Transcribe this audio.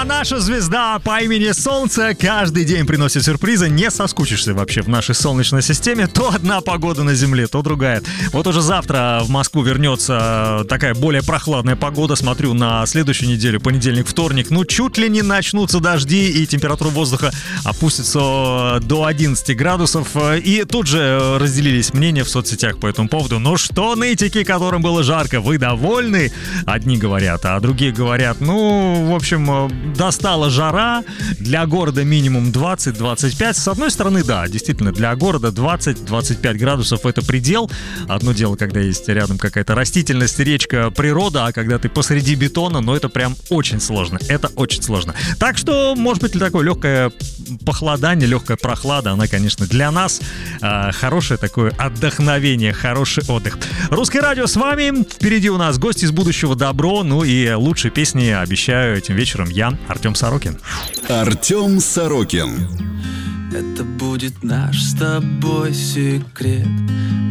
наша звезда по имени Солнце каждый день приносит сюрпризы. Не соскучишься вообще в нашей Солнечной системе. То одна погода на Земле, то другая. Вот уже завтра в Москву вернется такая более прохладная погода. Смотрю на следующую неделю, понедельник, вторник. Ну, чуть ли не начнутся дожди, и температура воздуха опустится до 11 градусов. И тут же разделились мнения в соцсетях по этому поводу. Ну что, нытики, которым было жарко, вы довольны? Одни говорят, а другие говорят, ну, в общем, достала жара. Для города минимум 20-25. С одной стороны, да, действительно, для города 20-25 градусов это предел. Одно дело, когда есть рядом какая-то растительность, речка, природа, а когда ты посреди бетона, ну, это прям очень сложно. Это очень сложно. Так что, может быть, такое легкое похолодание, легкая прохлада, она, конечно, для нас хорошее такое отдохновение, хороший отдых. Русское радио с вами. Впереди у нас гости из будущего добро. Ну и лучшие песни обещаю этим вечером я, Артем Сорокин. Артем Сорокин. Это будет наш с тобой секрет.